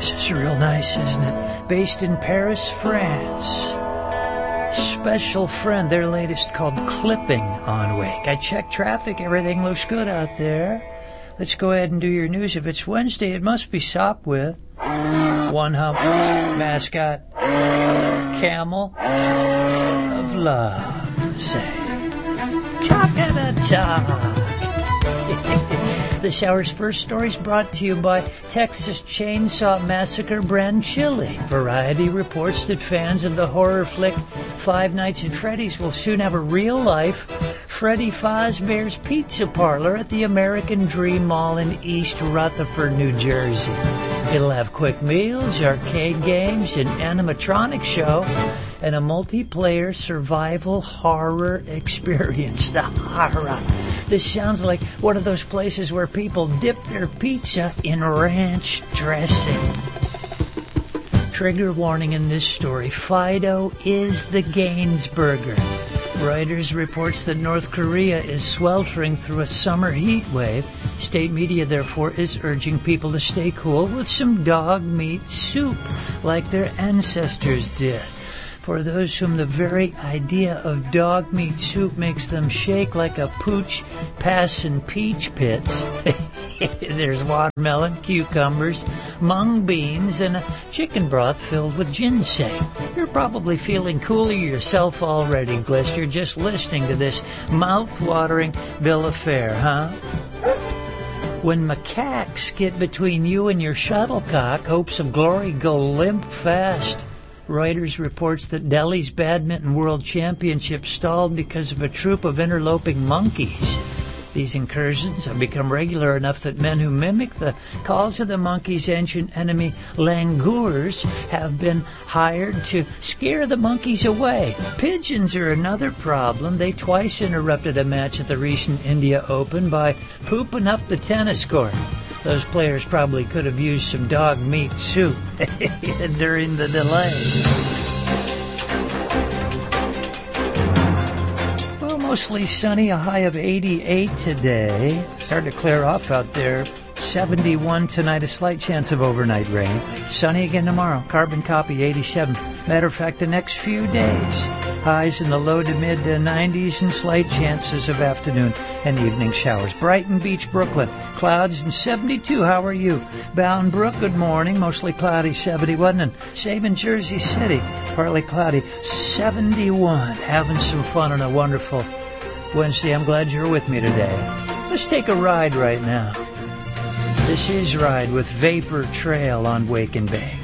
This is real nice, isn't it? Based in Paris, France. Special Friend, their latest called Clipping on Wake. I checked traffic, everything looks good out there. Let's go ahead and do your news. If it's Wednesday, it must be Sopwith. One hump, mascot, camel of love. Say, talk. The shower's first story is brought to you by Texas Chainsaw Massacre brand chili. Variety reports that fans of the horror flick Five Nights at Freddy's will soon have a real-life Freddy Fazbear's Pizza Parlor at the American Dream Mall in East Rutherford, New Jersey. It'll have quick meals, arcade games, an animatronic show, and a multiplayer survival horror experience. The horror. This sounds like one of those places where people dip their pizza in ranch dressing. Trigger warning in this story. Fido is the Gainsburger. Reuters reports that North Korea is sweltering through a summer heat wave. State media, therefore, is urging people to stay cool with some dog meat soup, like their ancestors did. For those whom the very idea of dog meat soup makes them shake like a pooch passing peach pits, there's watermelon, cucumbers, mung beans, and a chicken broth filled with ginseng. You're probably feeling cooler yourself already, Glister, just listening to this mouth-watering bill of fare, huh? When macaques get between you and your shuttlecock, hopes of glory go limp fast. Reuters reports that Delhi's Badminton World Championship stalled because of a troop of interloping monkeys. These incursions have become regular enough that men who mimic the calls of the monkeys' ancient enemy langurs have been hired to scare the monkeys away. Pigeons are another problem. They twice interrupted a match at the recent India Open by pooping up the tennis court. Those players probably could have used some dog meat soup during the delay. Well, mostly sunny, a high of 88 today. Starting to clear off out there. 71 tonight, a slight chance of overnight rain. Sunny again tomorrow. Carbon copy 87. Matter of fact, the next few days, highs in the low to mid 90s and slight chances of afternoon and evening showers. Brighton Beach, Brooklyn, clouds and 72. How are you? Bound Brook, good morning. Mostly cloudy, 71. And same in Jersey City, partly cloudy, 71. Having some fun on a wonderful Wednesday. I'm glad you're with me today. Let's take a ride right now. This is Ride with Vapor Trail on Wake and Bake.